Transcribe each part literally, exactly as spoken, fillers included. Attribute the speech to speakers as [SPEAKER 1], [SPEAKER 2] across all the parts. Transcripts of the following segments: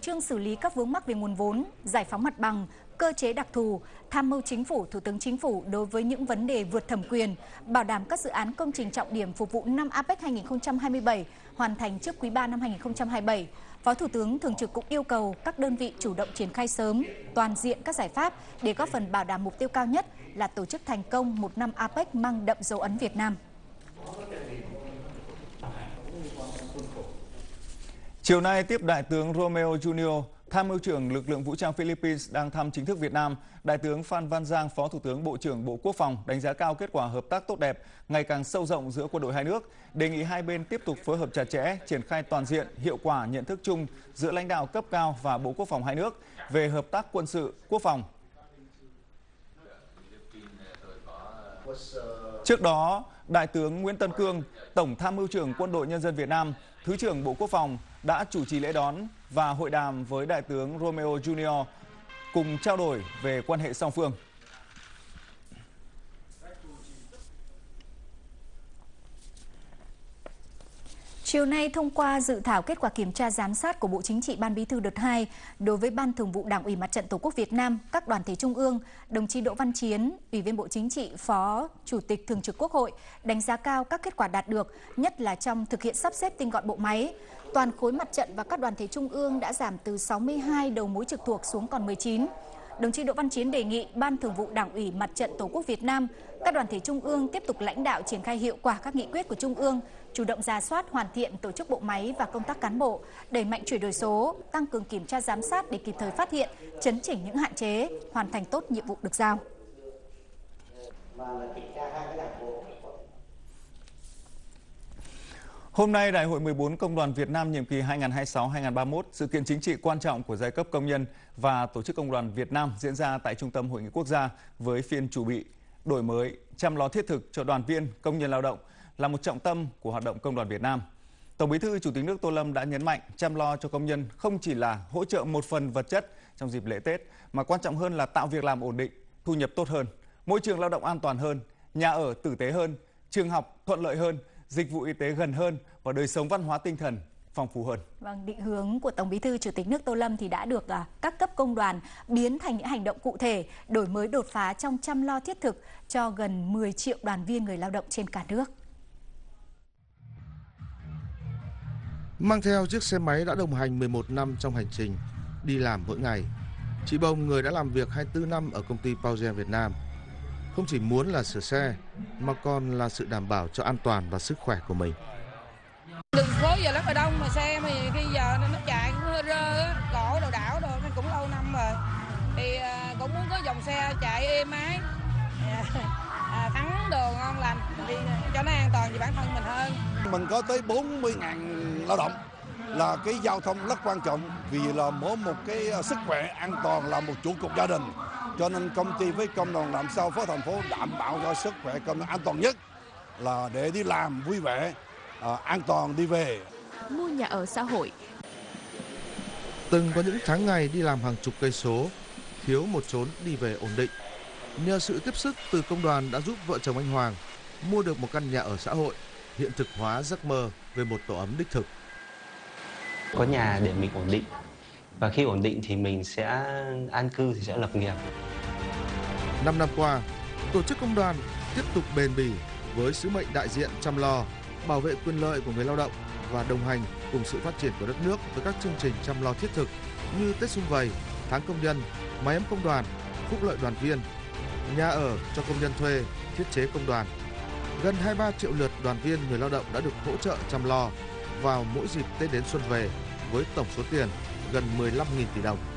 [SPEAKER 1] trương xử lý các vướng mắc về nguồn vốn, giải phóng mặt bằng, cơ chế đặc thù, tham mưu Chính phủ, Thủ tướng Chính phủ đối với những vấn đề vượt thẩm quyền, bảo đảm các dự án công trình trọng điểm phục vụ năm a pếch hai nghìn không trăm hai mươi bảy hoàn thành trước quý ba năm hai nghìn không trăm hai mươi bảy. Phó Thủ tướng Thường trực cũng yêu cầu các đơn vị chủ động triển khai sớm, toàn diện các giải pháp để góp phần bảo đảm mục tiêu cao nhất là tổ chức thành công một năm a pếch mang đậm dấu ấn Việt Nam.
[SPEAKER 2] Chiều nay tiếp Đại tướng Romeo Junior, Tham mưu trưởng lực lượng vũ trang Philippines đang thăm chính thức Việt Nam. Đại tướng Phan Văn Giang, Phó Thủ tướng Bộ trưởng Bộ Quốc phòng đánh giá cao kết quả hợp tác tốt đẹp, ngày càng sâu rộng giữa quân đội hai nước, đề nghị hai bên tiếp tục phối hợp chặt chẽ, triển khai toàn diện, hiệu quả nhận thức chung giữa lãnh đạo cấp cao và Bộ Quốc phòng hai nước về hợp tác quân sự, quốc phòng. Trước đó, Đại tướng Nguyễn Tân Cương, Tổng Tham mưu trưởng Quân đội Nhân dân Việt Nam, Thứ trưởng Bộ Quốc phòng đã chủ trì lễ đón và hội đàm với Đại tướng Romeo Junior cùng trao đổi về quan hệ song phương.
[SPEAKER 1] Chiều nay thông qua dự thảo kết quả kiểm tra giám sát của Bộ Chính trị Ban Bí thư đợt hai đối với Ban Thường vụ Đảng ủy Mặt trận Tổ quốc Việt Nam, các đoàn thể trung ương, đồng chí Đỗ Văn Chiến, Ủy viên Bộ Chính trị, Phó Chủ tịch Thường trực Quốc hội đánh giá cao các kết quả đạt được, nhất là trong thực hiện sắp xếp tinh gọn bộ máy. Toàn khối mặt trận và các đoàn thể trung ương đã giảm từ sáu mươi hai đầu mối trực thuộc xuống còn mười chín. Đồng chí Đỗ Văn Chiến đề nghị Ban Thường vụ Đảng ủy Mặt trận Tổ quốc Việt Nam, các đoàn thể trung ương tiếp tục lãnh đạo triển khai hiệu quả các nghị quyết của trung ương, chủ động rà soát, hoàn thiện tổ chức bộ máy và công tác cán bộ, đẩy mạnh chuyển đổi số, tăng cường kiểm tra giám sát để kịp thời phát hiện, chấn chỉnh những hạn chế, hoàn thành tốt nhiệm vụ được giao.
[SPEAKER 2] Hôm nay, Đại hội mười bốn Công đoàn Việt Nam nhiệm kỳ hai nghìn không trăm hai mươi sáu đến hai nghìn không trăm ba mươi mốt, sự kiện chính trị quan trọng của giai cấp công nhân và Tổ chức Công đoàn Việt Nam diễn ra tại Trung tâm Hội nghị Quốc gia với phiên chủ bị đổi mới, chăm lo thiết thực cho đoàn viên, công nhân lao động là một trọng tâm của hoạt động Công đoàn Việt Nam. Tổng Bí thư Chủ tịch nước Tô Lâm đã nhấn mạnh chăm lo cho công nhân không chỉ là hỗ trợ một phần vật chất trong dịp lễ Tết, mà quan trọng hơn là tạo việc làm ổn định, thu nhập tốt hơn, môi trường lao động an toàn hơn, nhà ở tử tế hơn, trường học thuận lợi hơn, dịch vụ y tế gần hơn và đời sống văn hóa tinh thần phong phú hơn.
[SPEAKER 1] Vâng, định hướng của Tổng Bí thư Chủ tịch nước Tô Lâm thì đã được à, các cấp công đoàn biến thành những hành động cụ thể, đổi mới đột phá trong chăm lo thiết thực cho gần mười triệu đoàn viên người lao động trên cả nước.
[SPEAKER 3] Mang theo chiếc xe máy đã đồng hành mười một năm trong hành trình đi làm mỗi ngày, chị Bông, người đã làm việc hai mươi tư năm ở công ty Paugen Việt Nam, không chỉ muốn là sửa xe mà còn là sự đảm bảo cho an toàn và sức khỏe của mình.
[SPEAKER 4] Đường phố giờ rất là đông mà xe mà khi giờ nó chạy cũng hơi rơ, cổ đầu đảo rồi, nó cũng lâu năm rồi. Thì cũng muốn có dòng xe chạy êm ái, à, thắng đồ ngon lành, thì cho nó an toàn vì bản thân mình hơn.
[SPEAKER 5] Mình có tới bốn mươi nghìn lao động, là cái giao thông rất quan trọng vì là mỗi một cái sức khỏe an toàn là một trụ cột gia đình. Cho nên công ty với công đoàn làm sao phó thành phố đảm bảo cho sức khỏe công an toàn nhất là để đi làm vui vẻ, à, an toàn đi về.
[SPEAKER 6] Mua nhà ở xã hội.
[SPEAKER 3] Từng có những tháng ngày đi làm hàng chục cây số, thiếu một chốn đi về ổn định. Nhờ sự tiếp sức từ công đoàn đã giúp vợ chồng anh Hoàng mua được một căn nhà ở xã hội, hiện thực hóa giấc mơ về một tổ ấm đích thực.
[SPEAKER 7] Có nhà để mình ổn định, và khi ổn định thì mình sẽ an cư, thì sẽ lập nghiệp.
[SPEAKER 3] Năm năm qua, tổ chức công đoàn tiếp tục bền bỉ với sứ mệnh đại diện chăm lo, bảo vệ quyền lợi của người lao động và đồng hành cùng sự phát triển của đất nước với các chương trình chăm lo thiết thực như Tết Sum Vầy, Tháng Công nhân, Mái ấm công đoàn, Phúc lợi đoàn viên, nhà ở cho công nhân thuê, thiết chế công đoàn. Gần hai mươi ba triệu lượt đoàn viên người lao động đã được hỗ trợ chăm lo vào mỗi dịp Tết đến xuân về với tổng số tiền gần mười lăm nghìn tỷ đồng.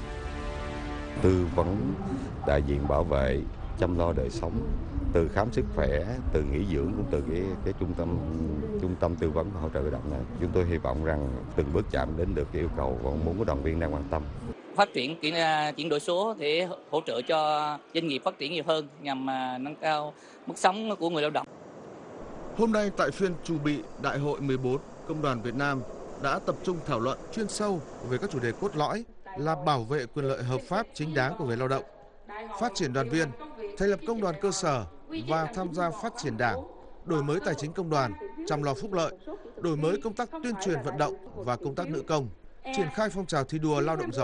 [SPEAKER 8] Tư vấn, đại diện bảo vệ, chăm lo đời sống, từ khám sức khỏe, từ nghỉ dưỡng cũng từ cái cái trung tâm trung tâm tư vấn và hỗ trợ lao động này. Chúng tôi hy vọng rằng từng bước chạm đến được cái yêu cầu và muốn của đoàn viên đang quan tâm.
[SPEAKER 9] Phát triển chuyển đổi số để hỗ trợ cho doanh nghiệp phát triển nhiều hơn nhằm nâng cao mức sống của người lao động.
[SPEAKER 3] Hôm nay tại phiên chủ bị Đại hội mười bốn Công đoàn Việt Nam đã tập trung thảo luận chuyên sâu về các chủ đề cốt lõi là bảo vệ quyền lợi hợp pháp chính đáng của người lao động, phát triển đoàn viên, thành lập công đoàn cơ sở và tham gia phát triển đảng, đổi mới tài chính công đoàn, chăm lo phúc lợi, đổi mới công tác tuyên truyền vận động và công tác nữ công, triển khai phong trào thi đua lao động giỏi.